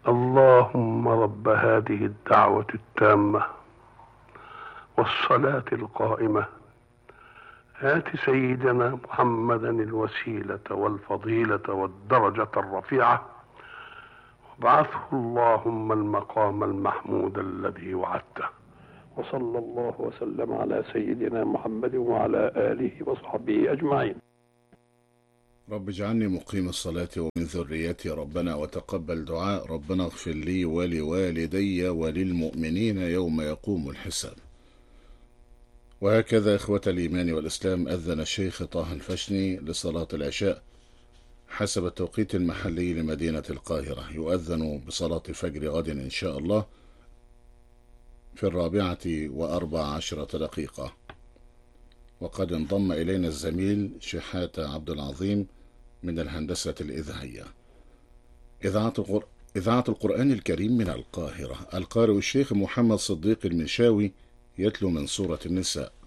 اللهم رب هذه الدعوة التامة والصلاة القائمة آت سيدنا محمدا الوسيلة والفضيلة والدرجة الرفيعة وابعثه اللهم المقام المحمود الذي وعدته. وصلى الله وسلم على سيدنا محمد وعلى آله وصحبه أجمعين. رب اجعلني مقيم الصلاة ومن ذريتي ربنا وتقبل دعاء ربنا اغفر لي ولوالدي وللمؤمنين يوم يقوم الحساب. وهكذا إخوة الإيمان والإسلام أذن الشيخ طه الفشني لصلاة العشاء حسب التوقيت المحلي لمدينة القاهرة. يؤذن بصلاة فجر غد إن شاء الله في 14:14. وقد انضم إلينا الزميل شحاتة عبد العظيم من الهندسة الإذاعية. إذاعة القرآن الكريم من القاهرة. القارئ الشيخ محمد صديق المنشاوي يتلو من سورة النساء.